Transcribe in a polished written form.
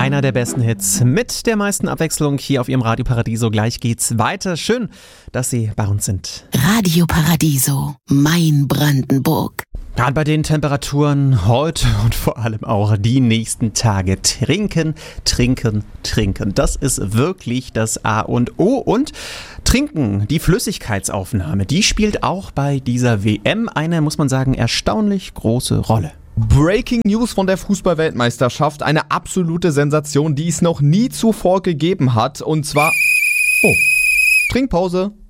einer der besten Hits mit der meisten Abwechslung hier auf Ihrem Radio Paradiso. Gleich geht's weiter. Schön, dass Sie bei uns sind. Radio Paradiso, mein Brandenburg. Gerade bei den Temperaturen heute und vor allem auch die nächsten Tage trinken, trinken, trinken. Das ist wirklich das A und O. Und trinken, die Flüssigkeitsaufnahme, die spielt auch bei dieser WM eine, muss man sagen, erstaunlich große Rolle. Breaking News von der Fußball-Weltmeisterschaft. Eine absolute Sensation, die es noch nie zuvor gegeben hat. Und zwar... Trinkpause.